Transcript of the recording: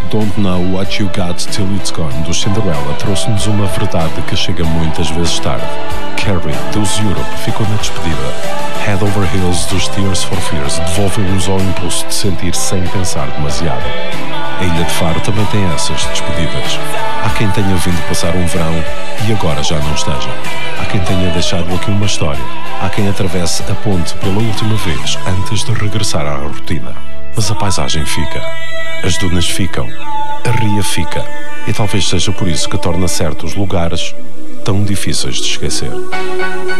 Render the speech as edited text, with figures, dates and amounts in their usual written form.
Don't Know What You Got Till It's Gone, do Cinderella, trouxe-nos uma verdade que chega muitas vezes tarde. Carrie, dos Europe, ficou na despedida. Head Over Heels, dos Tears for Fears, devolveu-nos ao impulso de sentir sem pensar demasiado. A Ilha de Faro também tem essas despedidas. Há quem tenha vindo passar um verão e agora já não esteja. Há quem tenha deixado aqui uma história. Há quem atravesse a ponte pela última vez antes de regressar à rotina. Mas a paisagem fica. As dunas ficam. A ria fica. E talvez seja por isso que torna certos lugares tão difíceis de esquecer.